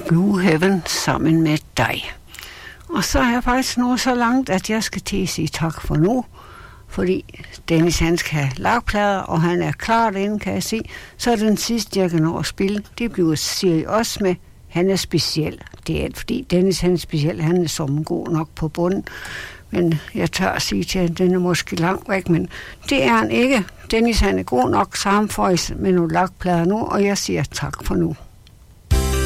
New Heaven sammen med dig. Og så er jeg faktisk nået så langt, at jeg skal til at sige tak for nu. Fordi Dennis han skal have lagplader, og han er klar derinde, kan jeg se. Så er den sidste, jeg kan nå at spille. Det bliver Siri også med. Han er speciel. Det er fordi Dennis han er speciel. Han er som god nok på bunden. Men jeg tør at sige til, at den er måske langt væk. Men det er han ikke. Dennis han er god nok, så ham får jeg med nogle lagplader nu. Og jeg siger tak for nu.